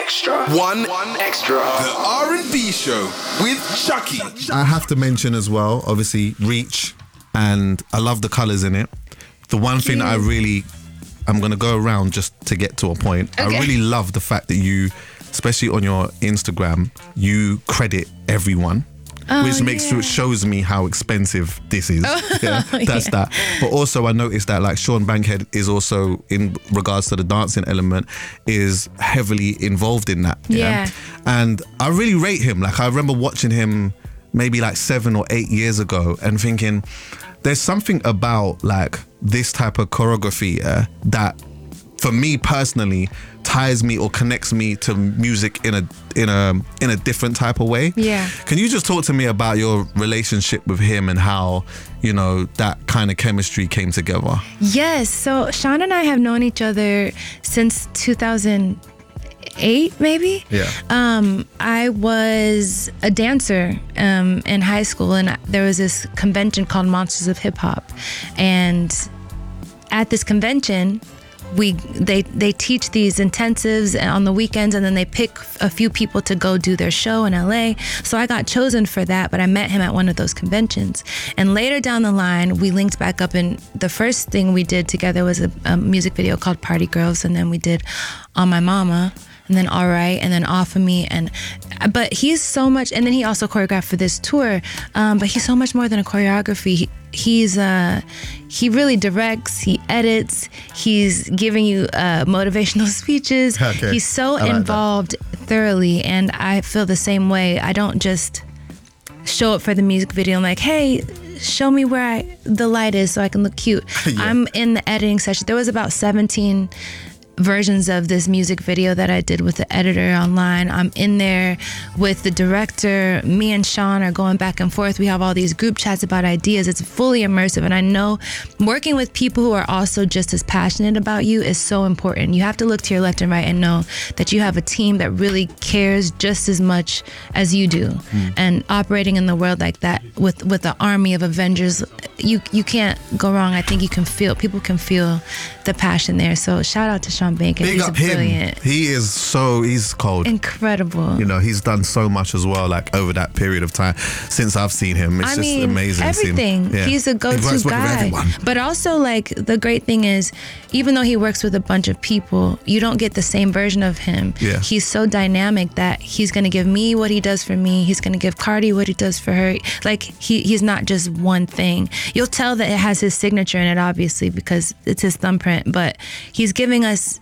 One extra. The R&B show with Chucky. I have to mention as well, obviously, Reach, and I love the colours in it. The one thing that I'm going to go around just to get to a point. Okay. I really love the fact that you, especially on your Instagram, you credit everyone. Which shows me how expensive this is. That's that. But also I noticed that like Sean Bankhead is also, in regards to the dancing element, is heavily involved in that. Yeah. And I really rate him. Like I remember watching him maybe like 7 or 8 years ago and thinking there's something about like this type of choreography that for me personally ties me or connects me to music in a different type of way. Yeah. Can you just talk to me about your relationship with him and how, you know, that kind of chemistry came together? Yes. So Sean and I have known each other since 2008, maybe. Yeah. I was a dancer in high school, and there was this convention called Monsters of Hip Hop, and at this convention, they teach these intensives on the weekends, and then they pick a few people to go do their show in LA. So I got chosen for that, but I met him at one of those conventions. And later down the line, we linked back up, and the first thing we did together was a music video called Party Girls, and then we did On My Mama, and then All Right, and then Off of Me. But he's so much, and then he also choreographed for this tour, but he's so much more than a choreography. He really directs, he edits, he's giving you motivational speeches. Okay. He's so involved thoroughly, and I feel the same way. I don't just show up for the music video. I'm like, hey, show me where the light is so I can look cute. Yeah. I'm in the editing session. There was about 17 versions of this music video that I did with the editor online. I'm in there with the director. Me and Sean are going back and forth. We have all these group chats about ideas. It's fully immersive, and I know working with people who are also just as passionate about you is so important. You have to look to your left and right and know that you have a team that really cares just as much as you do. And operating in the world like that with the army of Avengers, you can't go wrong. I think people can feel the passion there. So shout out to Sean Bankhead. Big up brilliant. Him. He's cold. Incredible. You know, he's done so much as well, like over that period of time since I've seen him. It's just amazing. Everything. Yeah. He's a go-to guy. But also, like, the great thing is, even though he works with a bunch of people, you don't get the same version of him. Yeah. He's so dynamic that he's going to give me what he does for me. He's going to give Cardi what he does for her. Like, he's not just one thing. You'll tell that it has his signature in it, obviously, because it's his thumbprint. But he's giving us